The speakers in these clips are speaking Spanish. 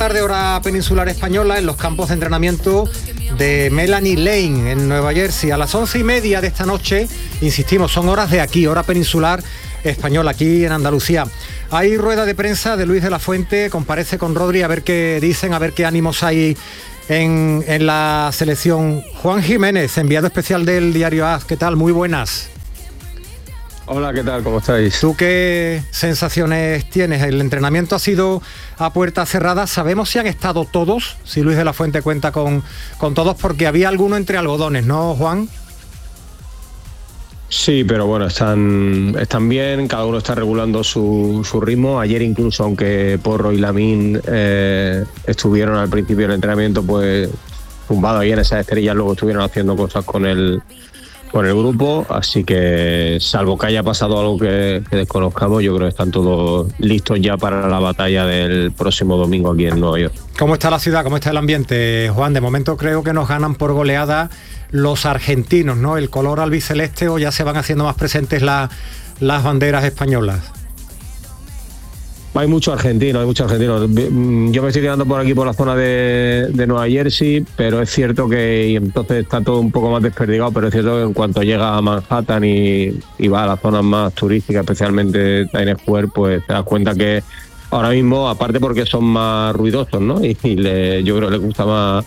tarde, hora peninsular española, en los campos de entrenamiento de Melanie Lane, en Nueva Jersey. A las 11:30 de esta noche, insistimos, son horas de aquí, hora peninsular española, aquí en Andalucía. Hay rueda de prensa de Luis de la Fuente, comparece con Rodri, a ver qué dicen, a ver qué ánimos hay en la selección. Juan Jiménez, enviado especial del diario AS, ¿qué tal? Muy buenas. Hola, ¿qué tal? ¿Cómo estáis? ¿Tú qué sensaciones tienes? El entrenamiento ha sido a puerta cerrada. ¿Sabemos si han estado todos? Si Luis de la Fuente cuenta con todos, porque había alguno entre algodones, ¿no, Juan? Sí, pero bueno, están bien, cada uno está regulando su ritmo. Ayer incluso, aunque Porro y Lamine estuvieron al principio del entrenamiento pues tumbados ahí en esas esterillas, luego estuvieron haciendo cosas con el grupo, así que salvo que haya pasado algo que desconozcamos, yo creo que están todos listos ya para la batalla del próximo domingo aquí en Nueva York. ¿Cómo está la ciudad? ¿Cómo está el ambiente, Juan? De momento creo que nos ganan por goleada los argentinos, ¿no? El color albiceleste, o ya se van haciendo más presentes las banderas españolas. Hay muchos argentinos. Yo me estoy quedando por aquí, por la zona de Nueva Jersey, pero es cierto que, y entonces está todo un poco más desperdigado, pero es cierto que en cuanto llega a Manhattan y va a las zonas más turísticas, especialmente Times Square, pues te das cuenta que ahora mismo, aparte porque son más ruidosos, ¿no? Y yo creo que les gusta más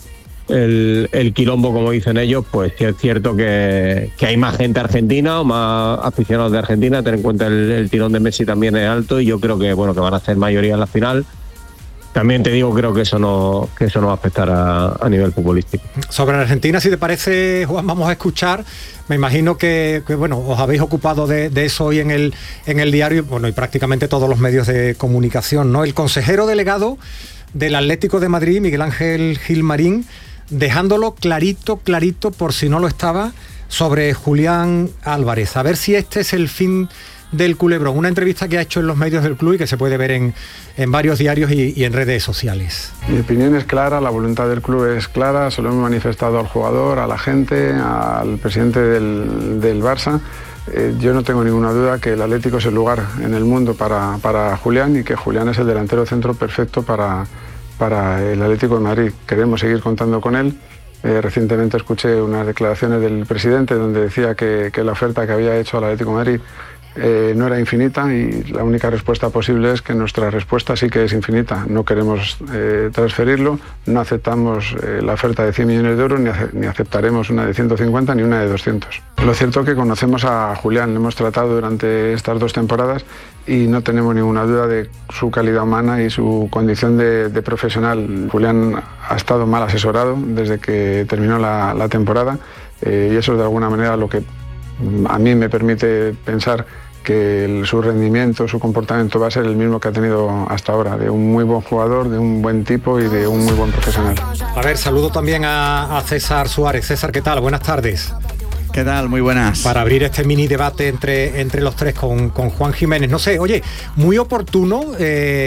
el quilombo, como dicen ellos, pues sí es cierto que hay más gente argentina o más aficionados de Argentina. Ten en cuenta el tirón de Messi también es alto, y yo creo que bueno, que van a ser mayoría en la final. También te digo, creo que eso no va a afectar a nivel futbolístico. Sobre Argentina, si te parece, Juan, vamos a escuchar. Me imagino que bueno, os habéis ocupado de eso hoy en el diario, bueno, y prácticamente todos los medios de comunicación, ¿no? El consejero delegado del Atlético de Madrid, Miguel Ángel Gilmarín, dejándolo clarito, por si no lo estaba, sobre Julián Álvarez. A ver si este es el fin del culebrón. Una entrevista que ha hecho en los medios del club y que se puede ver en varios diarios y en redes sociales. Mi opinión es clara, la voluntad del club es clara, se lo hemos manifestado al jugador, a la gente, al presidente del Barça. Yo no tengo ninguna duda que el Atlético es el lugar en el mundo para Julián, y que Julián es el delantero centro perfecto para el Atlético de Madrid. Queremos seguir contando con él. Recientemente escuché unas declaraciones del presidente donde decía que la oferta que había hecho al Atlético de Madrid no era infinita, y la única respuesta posible es que nuestra respuesta sí que es infinita. No queremos transferirlo, no aceptamos la oferta de 100 millones de euros, ni aceptaremos una de 150 ni una de 200. Lo cierto es que conocemos a Julián, le hemos tratado durante estas 2 temporadas y no tenemos ninguna duda de su calidad humana y su condición de profesional. Julián ha estado mal asesorado desde que terminó la temporada, y eso es de alguna manera lo que a mí me permite pensar que su rendimiento, su comportamiento va a ser el mismo que ha tenido hasta ahora, de un muy buen jugador, de un buen tipo y de un muy buen profesional. A ver, saludo también a César Suárez. César, ¿qué tal? Buenas tardes. ¿Qué tal? Muy buenas. Para abrir este mini debate entre los tres con Juan Jiménez. No sé, oye, muy oportuno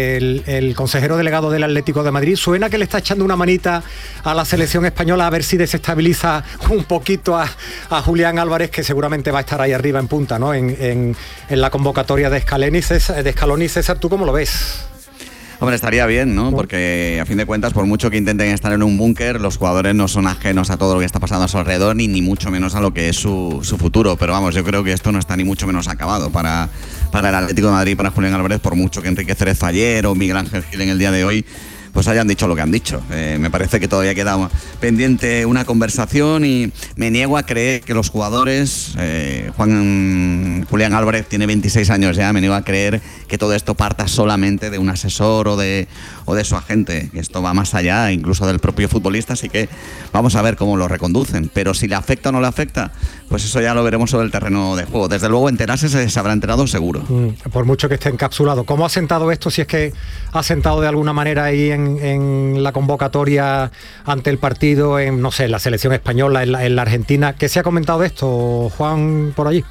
el consejero delegado del Atlético de Madrid. Suena que le está echando una manita a la selección española a ver si desestabiliza un poquito a Julián Álvarez, que seguramente va a estar ahí arriba en punta, ¿no? En la convocatoria de Scaloni. César, ¿tú cómo lo ves? Hombre, estaría bien, ¿no? Porque a fin de cuentas, por mucho que intenten estar en un búnker, los jugadores no son ajenos a todo lo que está pasando a su alrededor, ni mucho menos a lo que es su futuro. Pero vamos, yo creo que esto no está ni mucho menos acabado para el Atlético de Madrid, para Julián Álvarez, por mucho que Enrique Cerezo ayer o Miguel Ángel Gil en el día de hoy pues hayan dicho lo que han dicho. Me parece que todavía queda pendiente una conversación, y me niego a creer que los jugadores, Julián Álvarez tiene 26 años ya, me niego a creer que todo esto parta solamente de un asesor o de su agente, que esto va más allá incluso del propio futbolista, así que vamos a ver cómo lo reconducen, pero si le afecta o no le afecta, pues eso ya lo veremos sobre el terreno de juego. Desde luego enterarse se habrá enterado seguro. Por mucho que esté encapsulado. ¿Cómo ha sentado esto, si es que ha sentado de alguna manera ahí en la convocatoria ante el partido, en, no sé, la selección española, en la Argentina? ¿Qué se ha comentado de esto, Juan, por allí?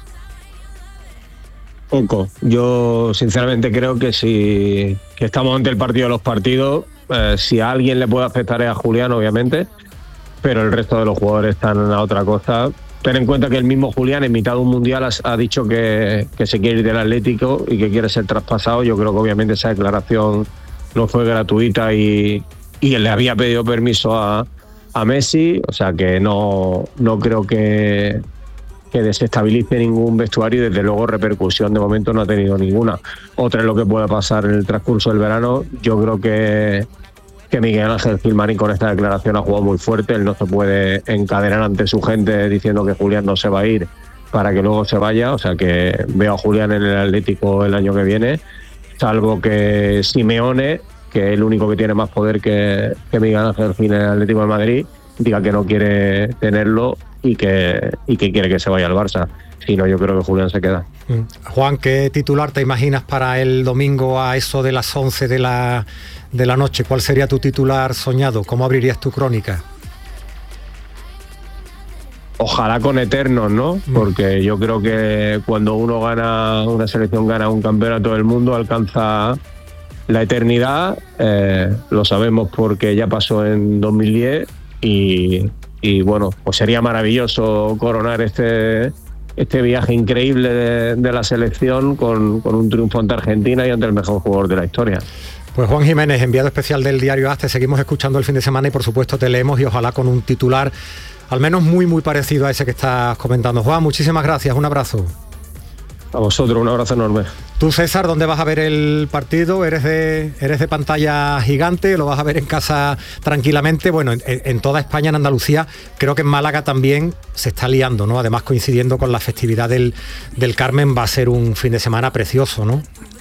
Poco. Yo sinceramente creo que que estamos ante el partido de los partidos. Si a alguien le puede afectar es a Julián, obviamente, pero el resto de los jugadores están a otra cosa. Ten en cuenta que el mismo Julián, en mitad de un mundial, ha dicho que se quiere ir del Atlético y que quiere ser traspasado. Yo creo que obviamente esa declaración no fue gratuita y le había pedido permiso a Messi, o sea que no creo que desestabilice ningún vestuario y desde luego repercusión de momento no ha tenido ninguna. Otra es lo que pueda pasar en el transcurso del verano. Yo creo que Miguel Ángel Gilmarín con esta declaración ha jugado muy fuerte. Él no se puede encadenar ante su gente diciendo que Julián no se va a ir para que luego se vaya, o sea que veo a Julián en el Atlético el año que viene, salvo que Simeone, que es el único que tiene más poder que Miguel Ángel Gil en el Atlético de Madrid, diga que no quiere tenerlo y que quiere que se vaya al Barça. Si no, yo creo que Julián se queda. Juan, ¿qué titular te imaginas para el domingo a eso de las 11 de la noche? ¿Cuál sería tu titular soñado? ¿Cómo abrirías tu crónica? Ojalá con eternos, ¿no? Porque yo creo que cuando una selección gana un campeonato del mundo, alcanza la eternidad. Lo sabemos porque ya pasó en 2010 y bueno, pues sería maravilloso coronar este viaje increíble de la selección con un triunfo ante Argentina y ante el mejor jugador de la historia. Pues Juan Jiménez, enviado especial del diario AS, te seguimos escuchando el fin de semana y por supuesto te leemos y ojalá con un titular al menos muy muy parecido a ese que estás comentando. Juan, muchísimas gracias, un abrazo. A vosotros, un abrazo enorme. Tú, César, ¿dónde vas a ver el partido? ¿Eres de pantalla gigante? ¿Lo vas a ver en casa tranquilamente? Bueno, en toda España, en Andalucía, creo que en Málaga también se está liando, ¿no? Además, coincidiendo con la festividad del Carmen, va a ser un fin de semana precioso, ¿no?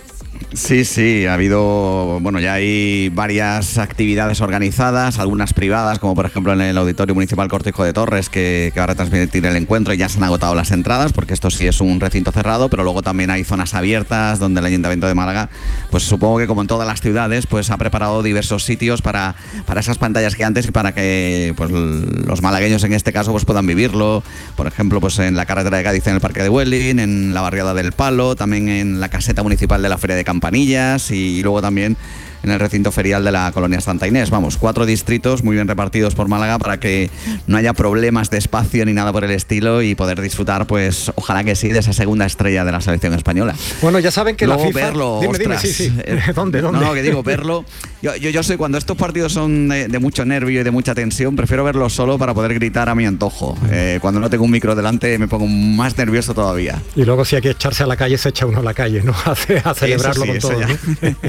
Sí, ha habido, ya hay varias actividades organizadas, algunas privadas, como por ejemplo en el Auditorio Municipal Cortijo de Torres, que va a retransmitir el encuentro y ya se han agotado las entradas, porque esto sí es un recinto cerrado, pero luego también hay zonas abiertas donde el Ayuntamiento de Málaga, pues supongo que como en todas las ciudades, pues ha preparado diversos sitios para esas pantallas gigantes y para que pues los malagueños en este caso pues puedan vivirlo, por ejemplo pues en la carretera de Cádiz en el Parque de Huelin, en la barriada del Palo, también en la caseta municipal de la Feria de Campanillas y luego también en el recinto ferial de la colonia Santa Inés. 4 distritos muy bien repartidos por Málaga para que no haya problemas de espacio ni nada por el estilo y poder disfrutar, pues ojalá que sí, de esa segunda estrella de la selección española. Bueno, ya saben que luego la FIFA... verlo, dime, sí. ¿Dónde? No, que digo, verlo... Yo sé, cuando estos partidos son de mucho nervio y de mucha tensión, prefiero verlo solo para poder gritar a mi antojo. Cuando no tengo un micro delante me pongo más nervioso todavía. Y luego si hay que echarse a la calle, se echa uno a la calle, ¿no? A celebrarlo sí, con todo, ¿no?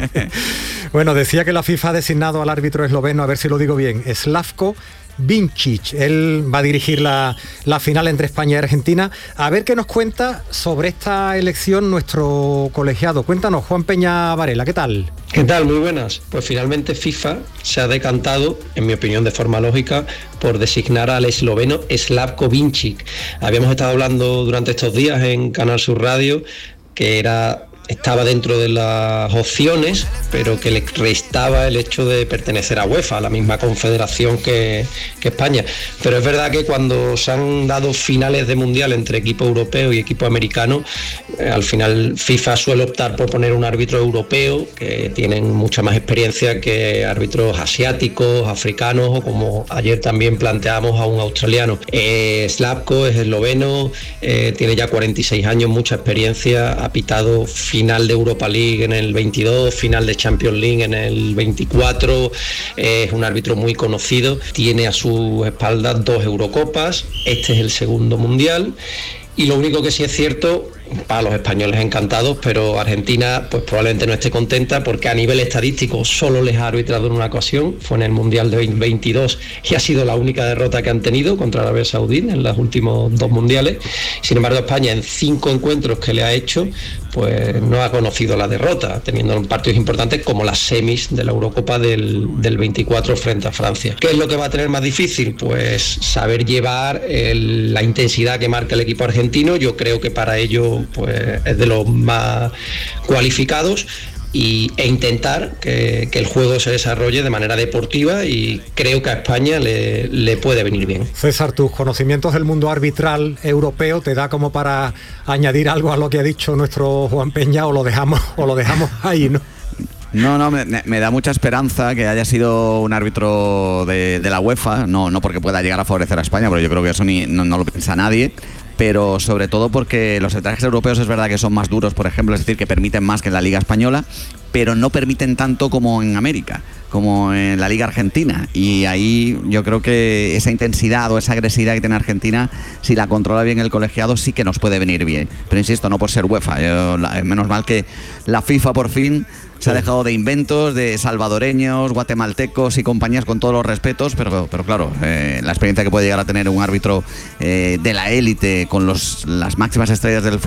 Bueno, decía que la FIFA ha designado al árbitro esloveno, a ver si lo digo bien, Slavko Vincic. Él va a dirigir la final entre España y Argentina. A ver qué nos cuenta sobre esta elección nuestro colegiado. Cuéntanos, Juan Peña Varela, ¿qué tal? ¿Qué tal? Muy buenas. Pues finalmente FIFA se ha decantado, en mi opinión de forma lógica, por designar al esloveno Slavko Vincic. Habíamos estado hablando durante estos días en Canal Sur Radio que estaba dentro de las opciones, pero que le restaba el hecho de pertenecer a UEFA, a la misma confederación que España. Pero es verdad que cuando se han dado finales de mundial entre equipo europeo y equipo americano, al final FIFA suele optar por poner un árbitro europeo, que tienen mucha más experiencia que árbitros asiáticos, africanos, o como ayer también planteamos a un australiano. Slavko es esloveno, tiene ya 46 años, mucha experiencia, ha pitado final de Europa League en el 22, final de Champions League en el 24, es un árbitro muy conocido, tiene a sus espaldas 2 Eurocopas, este es el segundo mundial. Y lo único que sí es cierto, para los españoles encantados, pero Argentina pues probablemente no esté contenta porque a nivel estadístico solo les ha arbitrado en una ocasión, fue en el Mundial de 2022 y ha sido la única derrota que han tenido contra Arabia Saudí en los últimos 2 mundiales. Sin embargo, España en 5 encuentros que le ha hecho, pues no ha conocido la derrota, teniendo partidos importantes como las semis de la Eurocopa del 24 frente a Francia. ¿Qué es lo que va a tener más difícil? Pues saber llevar la intensidad que marca el equipo argentino. Yo creo que para ello pues es de los más cualificados e intentar que el juego se desarrolle de manera deportiva, y creo que a España le puede venir bien. César, tus conocimientos del mundo arbitral europeo te da como para añadir algo a lo que ha dicho nuestro Juan Peña, o lo dejamos ahí, ¿no? No, me da mucha esperanza que haya sido un árbitro de la UEFA, no porque pueda llegar a favorecer a España, porque yo creo que eso no lo piensa nadie, pero sobre todo porque los arbitrajes europeos es verdad que son más duros, por ejemplo, es decir, que permiten más que en la Liga Española, pero no permiten tanto como en América, como en la Liga Argentina, y ahí yo creo que esa intensidad o esa agresividad que tiene Argentina, si la controla bien el colegiado, sí que nos puede venir bien, pero insisto, no por ser UEFA. Menos mal que la FIFA por fin se ha dejado de inventos de salvadoreños, guatemaltecos y compañías, con todos los respetos, pero claro, la experiencia que puede llegar a tener un árbitro de la élite con las máximas estrellas del fútbol